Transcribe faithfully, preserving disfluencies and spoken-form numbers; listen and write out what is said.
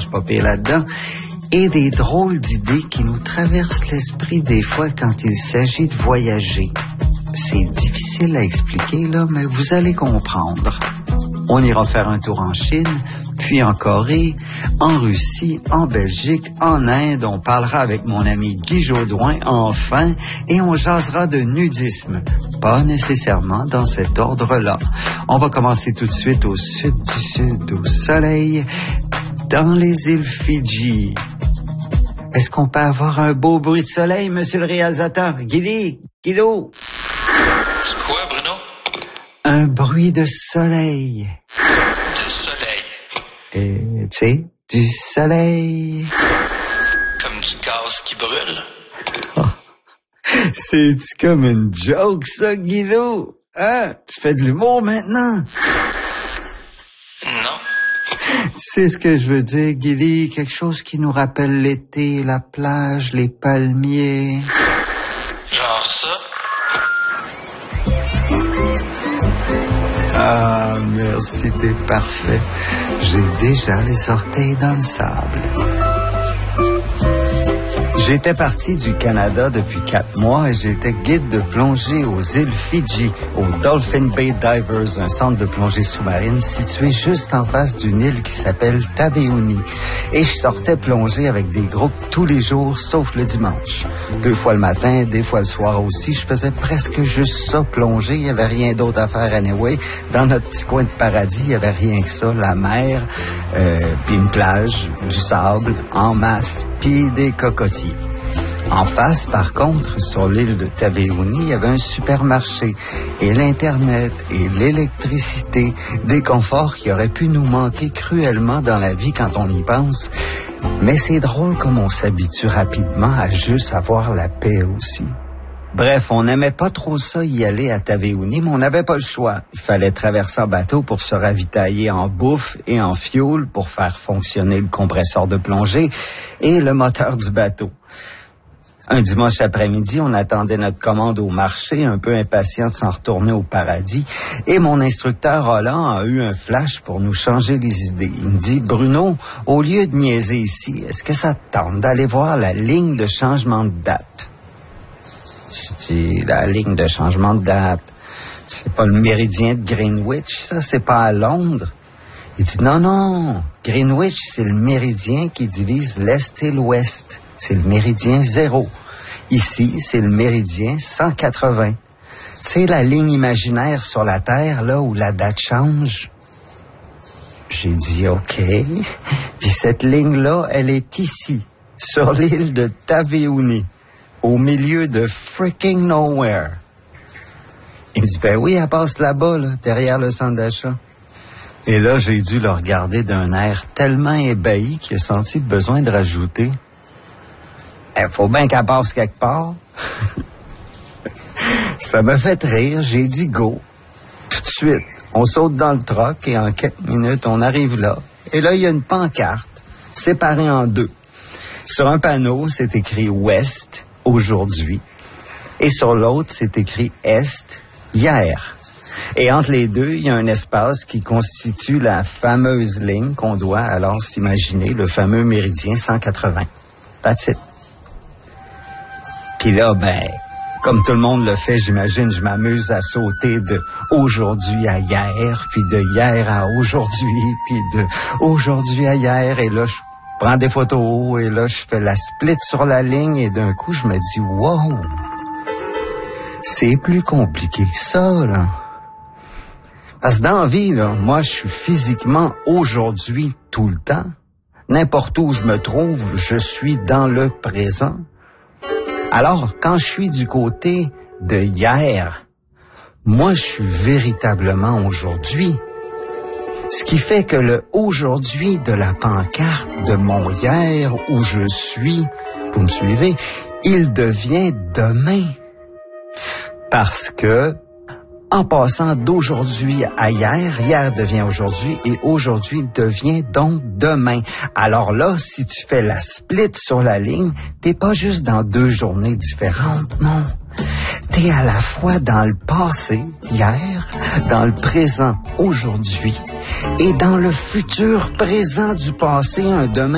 pas pire là-dedans, et des drôles d'idées qui nous traversent l'esprit des fois quand il s'agit de voyager. C'est difficile à expliquer, là, mais vous allez comprendre. On ira faire un tour en Chine, puis en Corée, en Russie, en Belgique, en Inde. On parlera avec mon ami Guy Jodoin, enfin, et on jasera de nudisme. Pas nécessairement dans cet ordre-là. On va commencer tout de suite au sud du sud, au soleil, dans les îles Fidji. Est-ce qu'on peut avoir un beau bruit de soleil, monsieur le réalisateur? Guy, Guido? C'est quoi, Bruno? Un bruit de soleil. De soleil. Et, tu sais, du soleil. Comme du gaz qui brûle. Oh. C'est-tu comme une joke, ça, Guido? Hein? Tu fais de l'humour maintenant? Non. C'est ce que je veux dire, Guilly. Quelque chose qui nous rappelle l'été, la plage, les palmiers. Genre ça? Ah, merci, t'es parfait. J'ai déjà les orteils dans le sable. J'étais parti du Canada depuis quatre mois et j'étais guide de plongée aux îles Fidji, au Dolphin Bay Divers, un centre de plongée sous-marine situé juste en face d'une île qui s'appelle Taveuni. Et je sortais plonger avec des groupes tous les jours, sauf le dimanche. Deux fois le matin, des fois le soir aussi. Je faisais presque juste ça, plonger. Il n'y avait rien d'autre à faire anyway. Dans notre petit coin de paradis, il n'y avait rien que ça. La mer, euh, puis une plage, du sable, en masse, puis des cocotiers. En face, par contre, sur l'île de Taveuni, il y avait un supermarché et l'Internet et l'électricité, des conforts qui auraient pu nous manquer cruellement dans la vie quand on y pense. Mais c'est drôle comme on s'habitue rapidement à juste avoir la paix aussi. Bref, on n'aimait pas trop ça y aller à Taveuni, mais on n'avait pas le choix. Il fallait traverser en bateau pour se ravitailler en bouffe et en fioul pour faire fonctionner le compresseur de plongée et le moteur du bateau. Un dimanche après-midi, on attendait notre commande au marché, un peu impatient de s'en retourner au paradis. Et mon instructeur Roland a eu un flash pour nous changer les idées. Il me dit, Bruno, au lieu de niaiser ici, est-ce que ça te tente d'aller voir la ligne de changement de date? Je dis, la ligne de changement de date, c'est pas le méridien de Greenwich, ça, c'est pas à Londres. Il dit, non, non, Greenwich, c'est le méridien qui divise l'Est et l'Ouest. C'est le méridien zéro. Ici, c'est le méridien cent quatre-vingts. C'est la ligne imaginaire sur la Terre, là, où la date change. J'ai dit, OK. Puis cette ligne-là, elle est ici, sur l'île de Taveuni, au milieu de freaking nowhere. Il me dit, ben oui, elle passe là-bas, là, derrière le centre d'achat. Et là, j'ai dû le regarder d'un air tellement ébahi qu'il a senti le besoin de rajouter. Il faut bien qu'elle passe quelque part. Ça m'a fait rire, j'ai dit go. Tout de suite, on saute dans le truck et en quelques minutes, on arrive là. Et là, il y a une pancarte séparée en deux. Sur un panneau, c'est écrit Ouest, aujourd'hui. Et sur l'autre, c'est écrit Est, hier. Et entre les deux, il y a un espace qui constitue la fameuse ligne qu'on doit alors s'imaginer, le fameux méridien cent quatre-vingts. That's it. Puis là, ben, comme tout le monde le fait, j'imagine, je m'amuse à sauter de aujourd'hui à hier, puis de hier à aujourd'hui, puis de aujourd'hui à hier. Et là, je prends des photos, et là, je fais la split sur la ligne, et d'un coup, je me dis, wow, c'est plus compliqué que ça, là. Parce que dans la vie, là, moi, je suis physiquement aujourd'hui tout le temps. N'importe où je me trouve, je suis dans le présent. Alors, quand je suis du côté de hier, moi, je suis véritablement aujourd'hui. Ce qui fait que le aujourd'hui de la pancarte de mon hier où je suis, vous me suivez, il devient demain. Parce que, en passant d'aujourd'hui à hier, hier devient aujourd'hui et aujourd'hui devient donc demain. Alors là, si tu fais la split sur la ligne, t'es pas juste dans deux journées différentes, non. T'es à la fois dans le passé, hier, dans le présent, aujourd'hui, et dans le futur présent du passé, un demain.